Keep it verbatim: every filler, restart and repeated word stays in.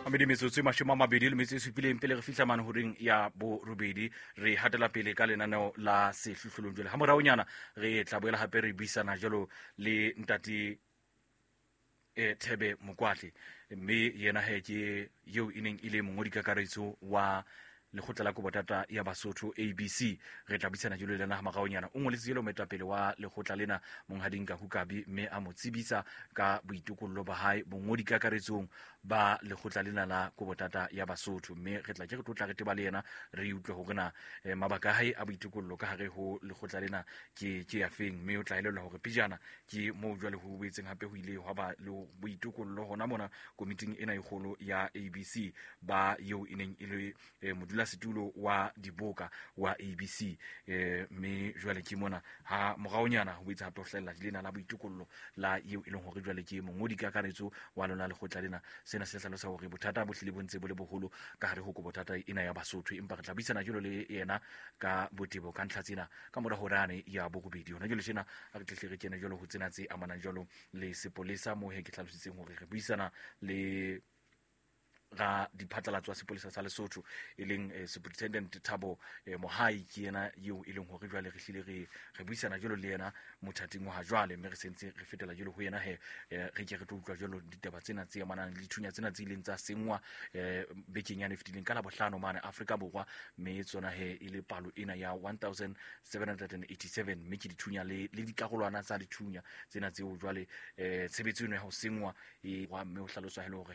amedi metsotso e mashome a mabedi le metso e supileng pele re fihla mane horeng ya bo robedi re hatela pele ka lenaneo la sehlohlolong jwale ha moraonyana re tla boela hape re buisana jalo le ntate e Thebe Mokwatle mme yena he ke yeo e neng e le mongodi kakaretso wa lekgotla la Kobotata ya Basotho A B C. Re tla buisana jalo le lena ha moraonyana o ngoletse jalo moetapele wa lekgotla lena Monghading Kahukabi mme a mo tsebisa ka boitokollo ba hae bongodi kakaretsong ba lekgotla lena la Kobotata ya Basotho mme re tla ke re tlotla re teba le yena re utlwe ho rena eh, mabaka hae a boitokollo ka hare ho lekgotla lena ke ke ya feng mme o tla elellwa hore pijana ke mo jwale ho boetseng hape ho ile ho ba le boitokollo hona mona komiting ena e kgolo ya A B C ba yeo e neng e le eh, modula setulo wa diboka wa A B C eh, mme jwale ke mona ha moraonyana ho boetse hape ho hlahella lena la boitokollo la yeo e leng hore jwale ke mongodi kakaretso wa lona lekgotla lena. Sena se hlalosa hore bothata bo hlile bontse bo le boholo ka hare ho Kobotata ena ya Basotho empa re tla buisana jalo le yena ka botebo ka ntlha tsena ka mora horane ya bobedi hona jalo sena a re tle re kene jalo ho tsena tse amanang jalo le sepolesa mo he ke hlalositseng hore re buisana le ga diphatlalatso tsa sepolesa sa Lesotho e leng eh, Superintendent Thabo eh, Mohai ke yena yeo e leng hore jwale re hlile re re buisana jalo le yena mothating wa jwale mme re sentse re fetela jalo ho yena he eh, re ke re tlo utlwa jalo ditaba tsena tse amanang le dithunya tsena tse ileng tsa sengwa eh, bekeng yane fetileng ka la bohlano mane Afrika Borwa mme tsona he e le palo ena ya one thousand seven hundred eighty-seven mme ke dithunya le le dikarolwana tsa dithunya tsena tseo jwale eh, tshebetso ena ya ho sengwa e wa mme o hlaloswa hele hore